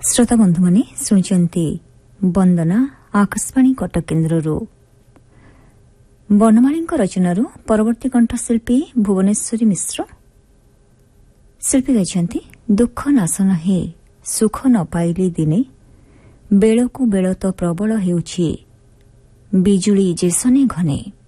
श्रोता बंधु माने शुणुचंती वंदना आकाशवाणी कटक केन्द्ररू बनमाली रचनारू परवर्ती कंठशिल्पी भुवनेश्वरी मिश्र। शिल्पी गाइछंती दुख नाशन हे सुख न पाइली दिने बेलकु बेल तो प्रबल हेउछि बिजुली जेसने घने।